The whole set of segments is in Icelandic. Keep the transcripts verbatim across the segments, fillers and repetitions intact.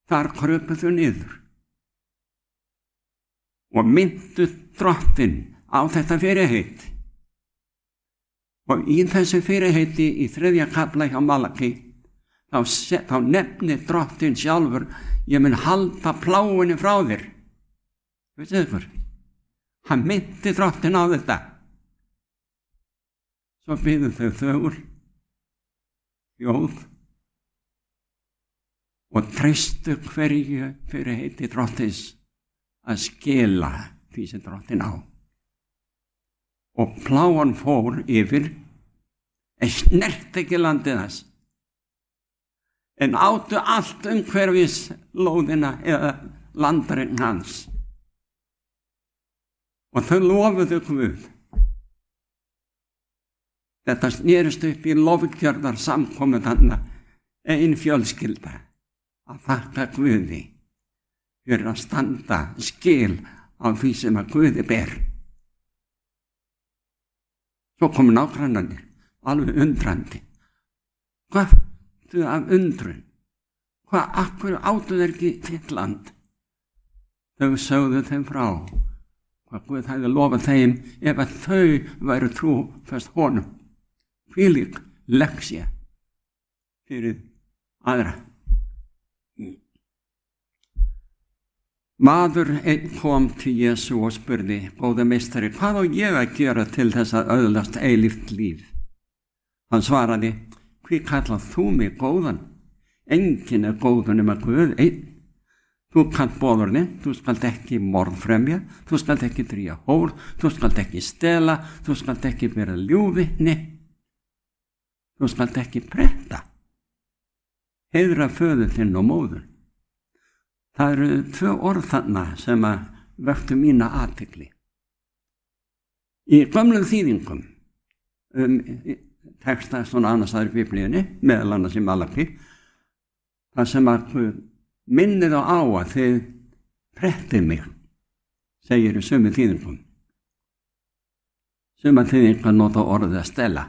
Þar krupu þau niður og myndu drottinn á þetta fyrirheit. Og í þessu fyrirheiti í þriðja kafla hjá Malaki, þá, þá nefnir drottinn sjálfur, ég mun halda pláunni frá þér. Veistu ykkur? Hann myndi drottinn á þetta. Svo biðu þau þögul, hljóð, og treystu hverju fyrirheiti drottins að skila því sem drottinn á. Og pláan fór yfir, en snert ekki landið þess, en áttu allt umhverfis lóðina eða landarinn hans. Og þau lofuðu Guð. Þetta snerist upp í lofgjörðar samkomu þarna, ein fjölskylda, að þakka Guði fyrir að standa skil á því sem að Guði ber. Svo komu nágrannarnir, alveg undrandi. Hvað þau af undrun? Hvað, akkur áttu þeir ekki þitt land? Þau sögðu þeim frá hvað Guð hefði lofað þeim ef að þau væru trúfast honum. Hvílík leksía fyrir aðra. Maður einn kom til Jesú og spurði, góði meistari, hvað á ég að gera til þess að öðlast eilíft líf? Hann svaraði, hví kallað þú mig góðan? Enginn er góður nema Guð einn. Þú kannt boðorðin, þú skalt ekki morðfremja, þú skalt ekki drífa hór, þú skalt ekki stela, þú skalt ekki vera ljúgvitni, þú skalt ekki pretta. Heiðra föður þinn og móður. Það eru tvö orð þarna sem að vöktu mína athygli. Í gömlum þýðingum, um, texta svona annars aðri í Biblíunni, meðal annars í Malaki, það sem að minnið á á að þið prettið mig, segir í sömu þýðingum. Sömu þýðingar nota orðið að stela.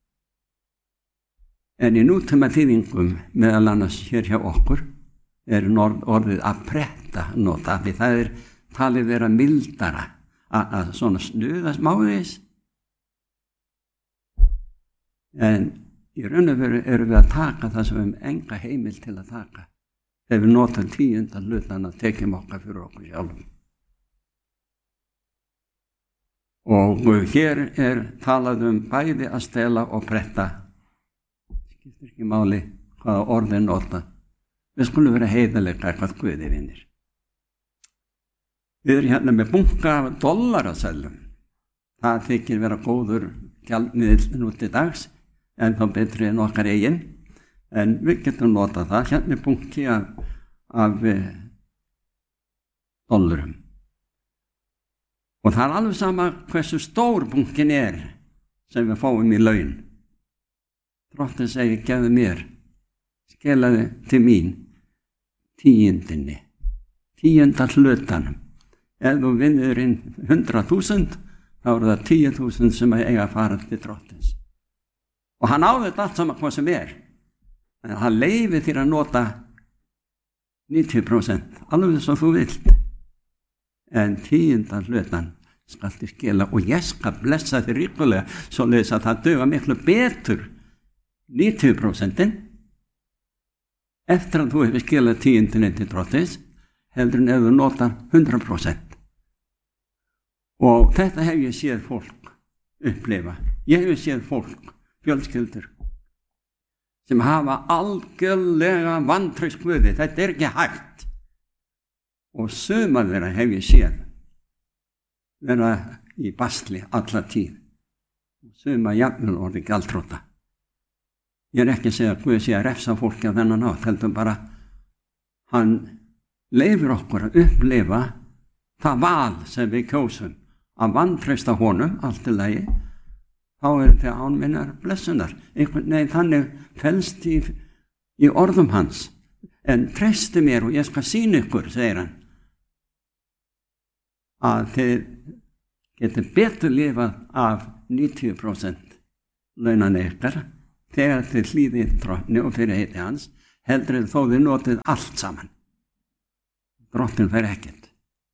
En í nútíma þýðingum, meðal annars hér hjá okkur, er orðið að pretta nota, því það er talið vera mildara að svona snuða smáðis. En í raun og veru erum við að taka það sem við hefum enga heimild til að taka. Þegar við notum tíundan hlutan að tekjum okkar fyrir okkur sjálfum. Og hér er talað um bæði að stela og pretta. Það skiptir ekki máli hvaða orðin nota. Við skulum vera heiðarlega hvað Guði vinir. Við erum hérna með bunka af dollaraseðlum. Það þykir vera góður gjaldmiðill nú til dags, en þá betri en okkar eigin. En við getum notað það. Hérna er bunki af, af dollarum. Og það er alveg sama hversu stór bunkin er sem við fáum í laun. Drottinn segir, gefðu mér, skelaði til mín tíundinni, tíunda hlutanum. Ef þú vinnur inn hundrað þúsund, þá eru það tíu þúsund sem eiga að fara til drottins. Og hann á þetta allt saman hvað sem er. En hann leyfir þér að nota níutíu prósent, alveg sem þú vilt. En tíunda hlutan skal þér skila og ég skal blessa þér ríkulega, svoleiðis að það duga miklu betur níutíu prósentin eftir að þú hefur skilað tíundinni til drottins, heldur en ef þú notar hundrað prósent. Og þetta hef ég séð fólk upplifa. Ég hef séð fólk, fjölskyldur, sem hafa algjörlega vantraust Guði. Þetta er ekki hægt. Og suma þeirra hef ég séð vera í basli alla tíð. Suma jafnvel orðið gjaldþrota. Ég er ekki að segja að Guð sé að refsa fólki á þennan hátt, heldur bara hann leyfir okkur að upplifa það val sem við kjósum að vantreysta honum allt í lagi, þá er þetta án minnar blessunar. Nei, þannig felst í, í orðum hans. En treystu mér og ég skal sýna ykkur, segir hann, að þið getur betur lifað af níutíu prósent launan ykkar þegar þið hlýðið drottni og fyrir heiti hans, heldur þó þið notið allt saman. Drottinn fær ekkert.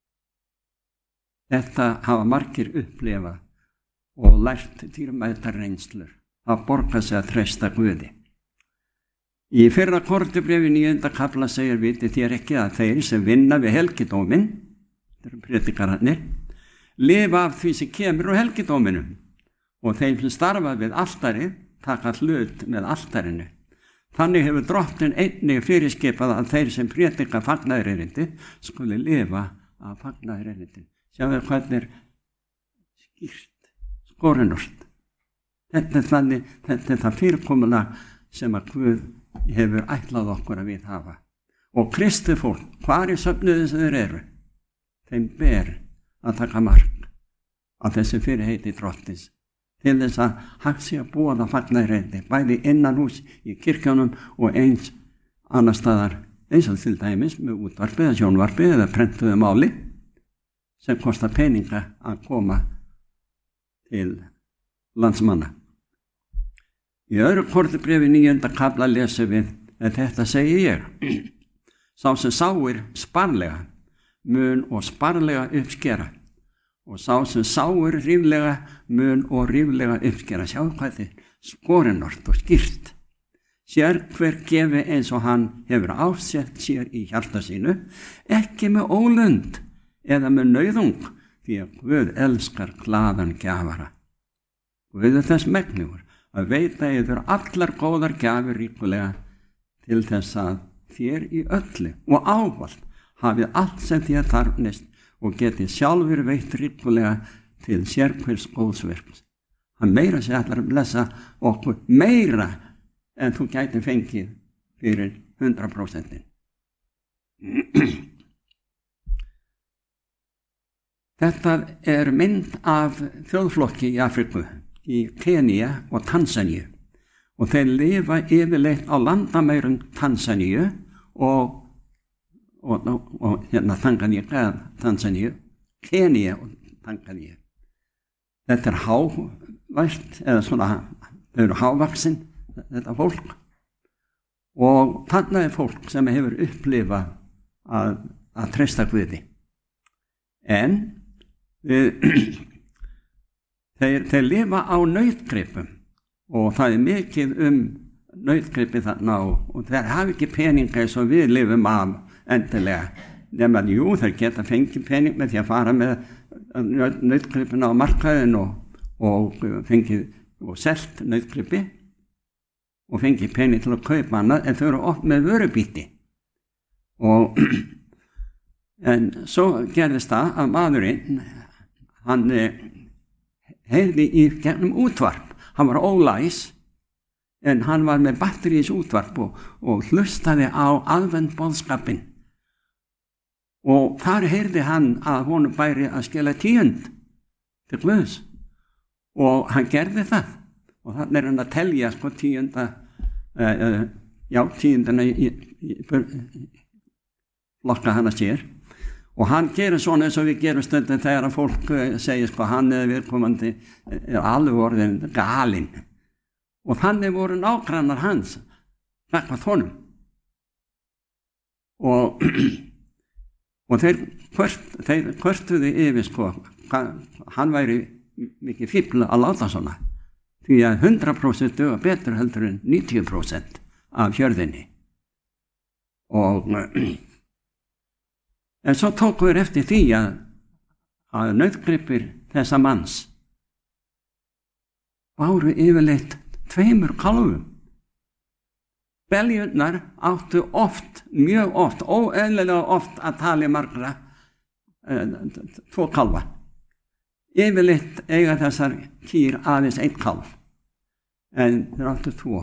Þetta hafa margir upplifað og lært dýrmætar reynslur. Það borgar sig að treysta Guði. Í fyrra Korinthubréfi níunda kafla segir vitið þér ekki að þeir sem vinna við helgidóminn, þetta eru predikararnir, lifa af því sem kemur úr helgidóminum og þeim sem starfa við altarið taka hlut með altarinu. Þannig hefur Drottinn einnig fyrirskipað að þeir sem predika fagnaðarerindi skuli lifa af fagnaðarerindi. Sjáðu hvernig er skýrt, skorinort. Þetta er þannig, þetta er það fyrirkomulag sem að Guð hefur ætlað okkur að við hafa. Og kristið fólk, hvar í söfnuðu sem þeir eru, þeim ber að taka mark á þessi fyrirheiti Drottins til þess að hægt sé að boða fagnaðarerindi, bæði innan hús í kirkjunum og eins annar staðar, eins og til dæmis með útvarpi eða sjónvarpi eða prentuðu máli sem kostar peninga að koma til landsmanna. Í öðru Korinthubréfi níunda kafla lesum við en þetta segi ég. Sá sem sáir sparlega mun og sparlega uppskera og sá sem sáir ríflega mun og ríflega uppskera. Sjáu hvað þið skorinort og skýrt. Sér hver gefi eins og hann hefur ásett sér í hjarta sínu, ekki með ólund eða með nauðung, því að Guð elskar glaðan gjafara. Guð er þess megnugur að veita yður allar góðar gjafir ríkulega til þess að þér í öllu og ávallt hafið allt sem þér þarfnist og getið sjálfur veitt ríkulega til sérhvers góðsverks. Hann meira sér allar að blessa okkur meira en þú gæti fengið fyrir hundrað prósent. Þetta er mynd af þjóðflokki í Afríku, í Kenía og Tansaníu og þeir lifa yfirleitt á landamærum Tansaníu og, og, og, og hérna Tanganíka, Tansaníu, Kenía og Tanganíu. Þetta er hávært eða svona, þau eru hávaksin, þetta fólk og þarna er fólk sem hefur upplifað að, að treysta Guði. En við Þeir, þeir lifa á nautgripum og það er mikið um nautgripi þarna og, og þeir hafa ekki peninga eins og við lifum af endilega. Nefnum að jú, þeir geta fengið pening með því að fara með nautgripina á markaðin og, og fengið og selt nautgripi og fengið pening til að kaupa annað en þau eru oft með vörubíti. Og en svo gerðist það að maðurinn, hann heyrði í gegnum útvarp. Hann var ólæs, en hann var með batterís útvarp og, og hlustaði á aðventboðskapinn. Og þar heyrði hann að honum bæri að skila tíund til Guðs. Og hann gerði það. Og þannig er hann að telja sko tíunda, uh, uh, já, tíundana í, í, í flokka hann að sér. Og hann gerir svona eins og við gerum stundum þegar að fólk segir sko hann eða viðkomandi er alveg orðin galinn. Og þannig voru nágrannar hans gagnvart honum. Og, og þeir, kvört, þeir kvörtuðu yfir sko, hann væri mikið fífl að láta svona. Því að hundrað prósent duga betur heldur en níutíu prósent af hjörðinni. Og en svo tók við eftir því að, að nautgripir þessa manns báru yfirleitt tveimur kálfum. Beljurnar áttu oft, mjög oft, óeðlilega oft að tala margra e, tvo kálfa. Yfirleitt eiga þessar kýr aðeins einn kálf, en þeir áttu tvo.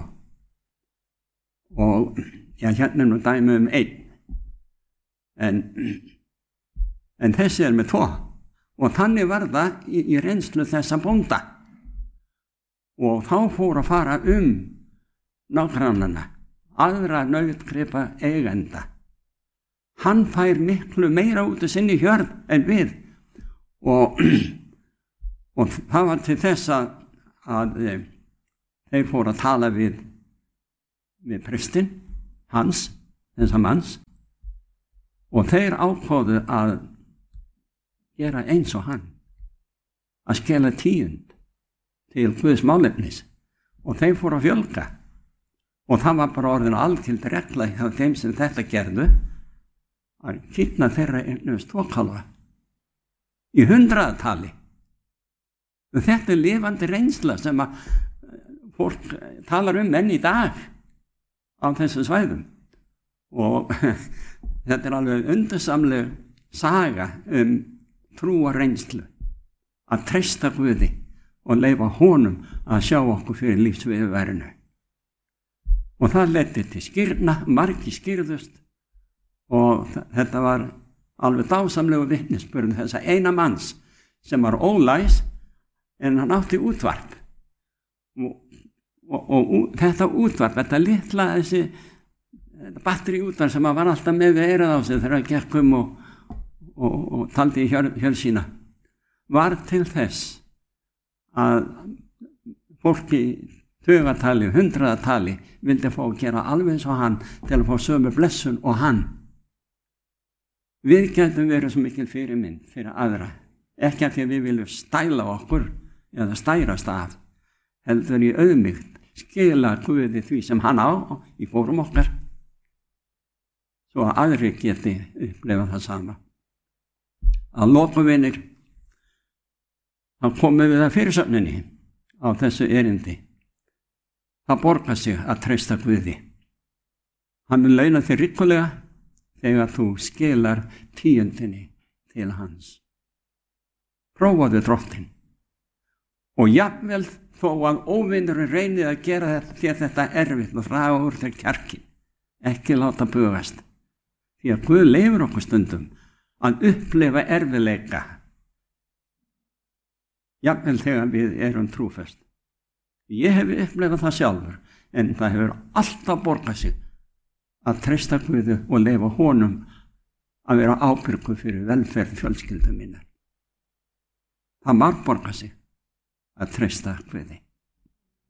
Og já, hérna er nú dæmi um einn. En, en þessi er með tvo og þannig var það í, í reynslu þessa bónda og þá fór að fara um nágrannana, aðra nautgripa eigenda. Hann fær miklu meira út af sinni hjörð en við og, og það var til þess að, að þeir fór að tala við, við prestinn hans, þessa manns. Og þeir ákváðu að gera eins og hann, að skila tíund til Guðs málefnis, og þeir fóru að fjölga. Og það var bara orðin algild regla hjá þeim sem þetta gerðu, að kýrna þeirra eignast tókálfa í hundraðatali. Þetta er lifandi reynsla sem að fólk talar um enn í dag á þessu svæðum. Og þetta er alveg undursamleg saga um trúa reynslu, að treysta Guði og leyfa honum að sjá okkur fyrir lífsviðurværinu. Og það leiddi til skírna, margir skírðust, og þetta var alveg dásamlegu vitnisburð þessa eina manns sem var ólæs en hann átti útvarp. Og, og, og, og þetta útvarp, þetta litla þessi batteri útvarp sem var alltaf með við eirað á sig þegar hann gekk um og, og, og taldi í hjör, hjör sína, var til þess að fólki tugatali, hundraðatali vildi fá að gera alveg eins og hann til að fá sömu blessun og hann. Við getum verið svo mikil fyrirmynd fyrir aðra, ekki að því að við viljum stæla okkur eða stærast af, heldur í auðmýkt skila Guði því sem hann á í fórum okkar, svo að aðri geti upplifað það sama. Að lokum, vinir, þá komum við að fyrirsögninni á þessu erindi. Það borgar sig að treysta Guði. Hann mun launa þér ríkulega þegar þú skilar tíundinni til hans. Prófaðu Drottinn. Og jafnvel þó að óvinnurinn reynið að gera þér þetta erfitt og draga úr þér kjarkin, ekki láta bugast. Því að Guð leyfir okkur stundum að upplifa erfiðleika, jafnvel þegar við erum trúföst. Ég hef upplifað það sjálfur, en það hefur alltaf borgað sig að treysta Guði og leyfa honum að vera ábyrgur fyrir velferð fjölskyldu minnar. Það margborgar sig að treysta Guði.